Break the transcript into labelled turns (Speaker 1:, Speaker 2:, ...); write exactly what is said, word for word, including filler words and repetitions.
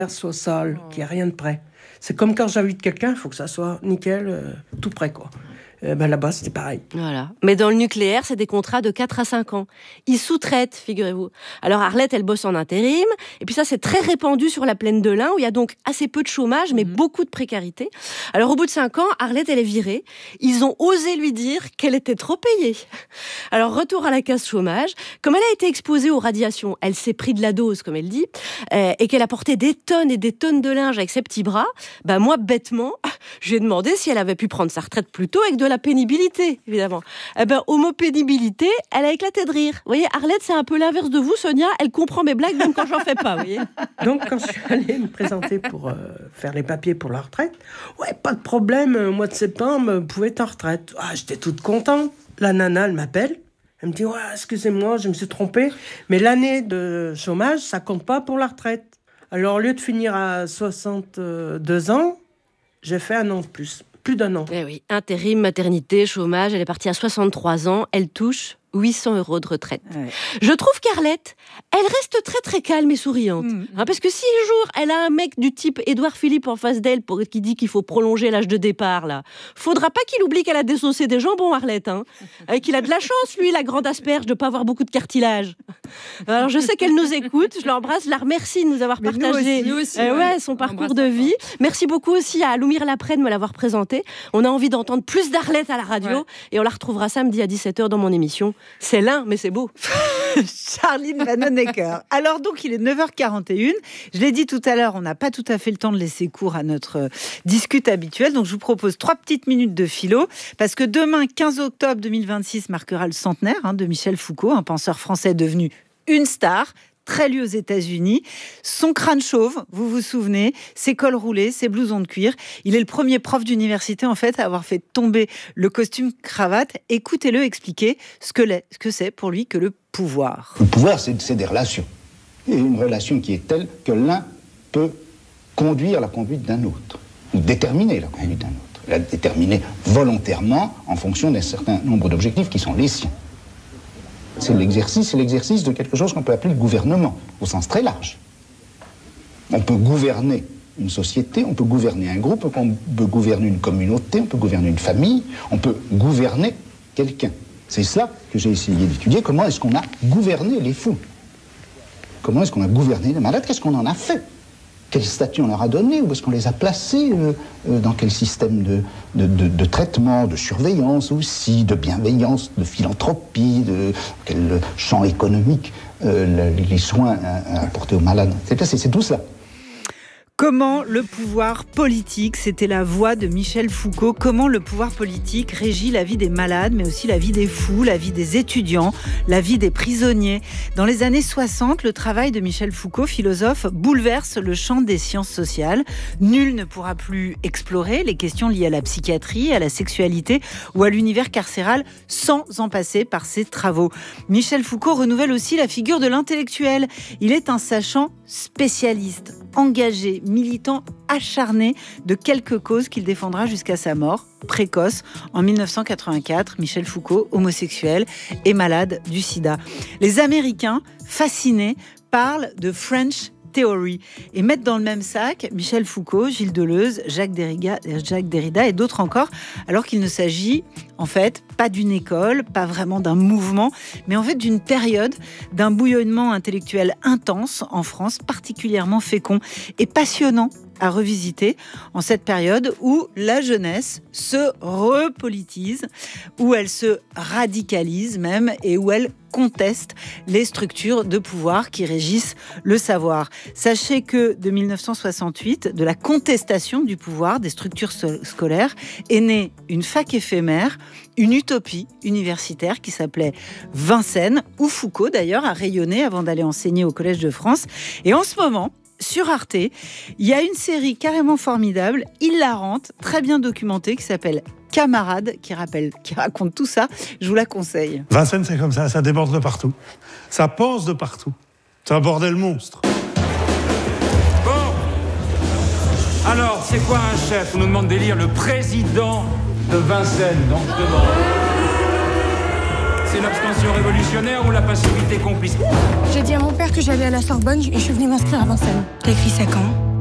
Speaker 1: soit sale, qu'il n'y ait rien de prêt. C'est comme quand j'invite quelqu'un, il faut que ça soit nickel, euh, tout prêt, quoi. Euh, ben là-bas, c'était pareil.
Speaker 2: Voilà. Mais dans le nucléaire, c'est des contrats de quatre à cinq ans. Ils sous-traitent, figurez-vous. Alors Arlette, elle bosse en intérim. Et puis ça, c'est très répandu sur la plaine de l'Ain, où il y a donc assez peu de chômage, mais mmh. beaucoup de précarité. Alors au bout de cinq ans, Arlette, elle est virée. Ils ont osé lui dire qu'elle était trop payée. Alors retour à la case chômage. Comme elle a été exposée aux radiations, elle s'est pris de la dose, comme elle dit, euh, et qu'elle a porté des tonnes et des tonnes de linge avec ses petits bras, bah moi, bêtement, je lui ai demandé si elle avait pu prendre sa retraite plus tôt avec de la pénibilité, évidemment. Eh ben, au mot pénibilité, elle a éclaté de rire. Vous voyez, Arlette, c'est un peu l'inverse de vous, Sonia. Elle comprend mes blagues, même quand j'en fais pas, vous voyez.
Speaker 1: Donc, quand je suis allée me présenter pour euh, faire les papiers pour la retraite, ouais, pas de problème, au mois de septembre, vous pouvez être en retraite. Ah, j'étais toute contente. La nana, elle m'appelle. Elle me dit, ouais, excusez-moi, je me suis trompée, mais l'année de chômage, ça compte pas pour la retraite. Alors, au lieu de finir à soixante-deux ans, j'ai fait un an de plus. Plus d'un an.
Speaker 2: Eh oui, intérim, maternité, chômage, elle est partie à soixante-trois ans, elle touche huit cents euros de retraite. Ouais. Je trouve qu'Arlette, elle reste très très calme et souriante. Mmh. Hein, parce que si un jour, elle a un mec du type Édouard Philippe en face d'elle pour, qui dit qu'il faut prolonger l'âge de départ, là, faudra pas qu'il oublie qu'elle a désossé des jambons, Arlette. Hein, et qu'il a de la chance, lui, la grande asperge, de pas avoir beaucoup de cartilage. Alors je sais qu'elle nous écoute, je l'embrasse, je la remercie de nous avoir Mais partagé nous aussi, nous aussi, euh, ouais, son parcours de vie. Merci beaucoup aussi à Loumir Laprès de me l'avoir présenté. On a envie d'entendre plus d'Arlette à la radio ouais. et on la retrouvera samedi à dix-sept heures dans mon émission. C'est lin, mais c'est beau.
Speaker 3: Charline Vanhoenacker. Alors donc, il est neuf heures quarante et une. Je l'ai dit tout à l'heure, on n'a pas tout à fait le temps de laisser cours à notre euh, discute habituelle. Donc, je vous propose trois petites minutes de philo. Parce que demain, quinze octobre deux mille vingt-six, marquera le centenaire hein, de Michel Foucault, un penseur français devenu une star, très lu aux États-Unis. Son crâne chauve, vous vous souvenez, ses cols roulés, ses blousons de cuir. Il est le premier prof d'université, en fait, à avoir fait tomber le costume cravate. Écoutez-le expliquer ce que, ce que c'est pour lui que le pouvoir.
Speaker 4: Le pouvoir, c'est, c'est des relations. Et une relation qui est telle que l'un peut conduire la conduite d'un autre, ou déterminer la conduite d'un autre. La déterminer volontairement en fonction d'un certain nombre d'objectifs qui sont les siens. C'est l'exercice, c'est l'exercice de quelque chose qu'on peut appeler le gouvernement, au sens très large. On peut gouverner une société, on peut gouverner un groupe, on peut gouverner une communauté, on peut gouverner une famille, on peut gouverner quelqu'un. C'est ça que j'ai essayé d'étudier. Comment est-ce qu'on a gouverné les fous? Comment est-ce qu'on a gouverné les malades? Qu'est-ce qu'on en a fait? Quel statut on leur a donné? Où est-ce qu'on les a placés? euh, euh, Dans quel système de, de, de, de traitement, de surveillance aussi, de bienveillance, de philanthropie, de quel champ économique euh, les soins apportés aux malades? C'est, c'est, c'est tout ça.
Speaker 3: Comment le pouvoir politique, c'était la voix de Michel Foucault, comment le pouvoir politique régit la vie des malades, mais aussi la vie des fous, la vie des étudiants, la vie des prisonniers. Dans les années soixante, le travail de Michel Foucault, philosophe, bouleverse le champ des sciences sociales. Nul ne pourra plus explorer les questions liées à la psychiatrie, à la sexualité ou à l'univers carcéral sans en passer par ses travaux. Michel Foucault renouvelle aussi la figure de l'intellectuel. Il est un sachant spécialiste, engagé, militant acharné de quelques causes qu'il défendra jusqu'à sa mort précoce en dix-neuf cent quatre-vingt-quatre. Michel Foucault, homosexuel et malade du sida. Les Américains, fascinés, parlent de French Theory et mettent dans le même sac Michel Foucault, Gilles Deleuze, Jacques Derrida, Jacques Derrida et d'autres encore, alors qu'il ne s'agit en fait pas d'une école, pas vraiment d'un mouvement, mais en fait d'une période, d'un bouillonnement intellectuel intense en France, particulièrement fécond et passionnant à revisiter en cette période où la jeunesse se repolitise, où elle se radicalise même et où elle conteste les structures de pouvoir qui régissent le savoir. Sachez que de dix-neuf cent soixante-huit, de la contestation du pouvoir des structures scolaires, est née une fac éphémère, une utopie universitaire qui s'appelait Vincennes, où Foucault d'ailleurs a rayonné avant d'aller enseigner au Collège de France. Et en ce moment, sur Arte, il y a une série carrément formidable, hilarante, très bien documentée, qui s'appelle Camarades, qui, rappelle, qui raconte tout ça. Je vous la conseille.
Speaker 5: Vincennes, c'est comme ça, ça déborde de partout. Ça pense de partout. C'est un bordel monstre.
Speaker 6: Bon. Alors, c'est quoi un chef? On nous demande d'élire le président de Vincennes, donc je demande. C'est l'abstention révolutionnaire ou la passivité complice?
Speaker 7: J'ai dit à mon père que j'allais à la Sorbonne et je suis venue m'inscrire à Vincennes. T'as écrit ça quand?